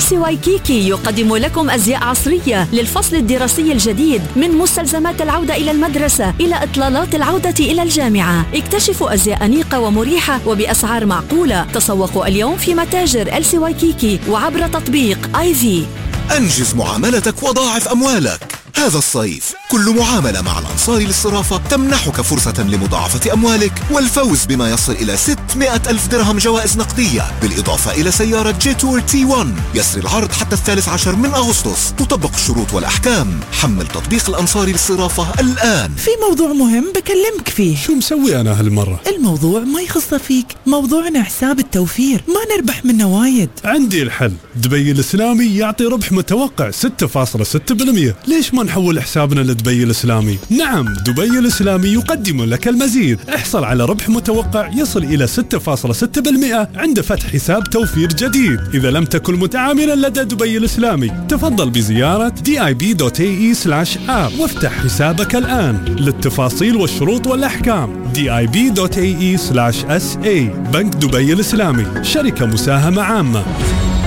LC وايكيكي يقدم لكم أزياء عصرية للفصل الدراسي الجديد، من مستلزمات العودة إلى المدرسة إلى إطلالات العودة إلى الجامعة. اكتشفوا أزياء أنيقة ومريحة وبأسعار معقولة. تسوقوا اليوم في متاجر LC وايكيكي وعبر تطبيق IV. أنجز معاملتك وضاعف أموالك. هذا الصيف كل معاملة مع الأنصار للصرافة تمنحك فرصة لمضاعفة أموالك والفوز بما يصل إلى 600 ألف درهم جوائز نقدية، بالإضافة إلى سيارة جيتور T1. يسري العرض حتى 13 من أغسطس. تطبق الشروط والأحكام. حمل تطبيق الأنصار للصرافة الآن. في موضوع مهم بكلمك فيه. شو مسوي أنا هالمرة؟ الموضوع ما يخص فيك، موضوعنا حساب التوفير، ما نربح منه وايد. عندي الحل. دبي الإسلامي يعطي ربح متوقع 6.6%. ليش ما نحول حسابنا لدبي الإسلامي؟ نعم، دبي الإسلامي يقدم لك المزيد. احصل على ربح متوقع يصل إلى 6.6% عند فتح حساب توفير جديد. إذا لم تكن متعاملا لدى دبي الإسلامي، تفضل بزيارة dib.ae/app وافتح حسابك الآن. للتفاصيل والشروط والأحكام dib.ae/sa. بنك دبي الإسلامي، شركة مساهمة عامة.